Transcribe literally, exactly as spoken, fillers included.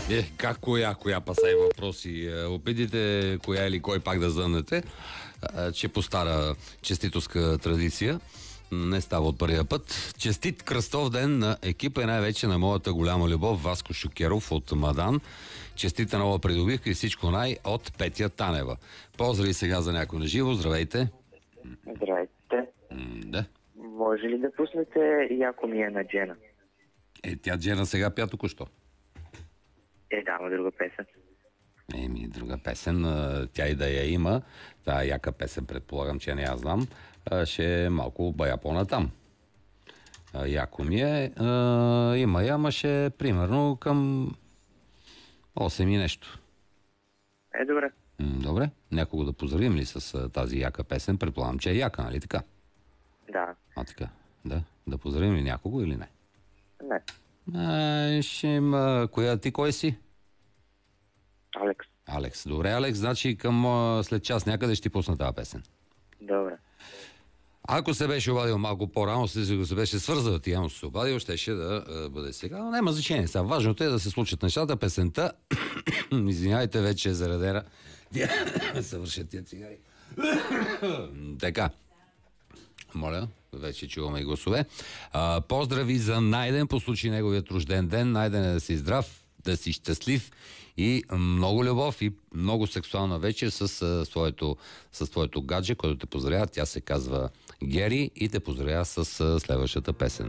Е, как коя, коя пасай въпроси? Опитите коя или кой пак да зънете, че по стара честитовска традиция не става от първия път. Честит кръстов ден на екипа и най-вече на моята голяма любов Васко Шукеров от Мадан. Честита нова придобивка и всичко най от Петя Танева. Поздрави сега за някой на живо. Здравейте. Здравейте. М, да. Може ли да пуснете Яко ми е на Джена? Е, тя Джена сега пя току-що. Е, да, но друга песен. Еми, друга песен. а, Тя и да я има. Тая яка песен, предполагам, че не я знам. а, Ще е малко бая по-натам. А, Яко ми е. а, Има я, ама ще е примерно към осем и нещо. Е, добре. М, Добре. Някого да поздравим ли с а, тази яка песен? Предполагам, че е яка, нали така? Да. А, така. Да. Да поздравим ли някого или не? Не. А, ще има... Коя ти кой си? Алекс. Алекс. Добре, Алекс, значи към а, след час някъде ще ти пусна тази песен. Добре. Ако се беше обадил малко по-рано, ако се беше свързал, ти явно се обадил, щеше да а, бъде сега. Но няма значение. Сега важното е да се случат нещата. Песента, извинявайте, вече е заредена. Съвършат тия цигари. Така. Моля, вече чуваме и гласове. А, поздрави за Найден по случай неговият рожден ден. Найден е да си здрав, да си щастлив и много любов и много сексуална вечер с, а, своето, с твоето гадже, който те поздравява. Тя се казва Гери и те поздравява с а, следващата песен.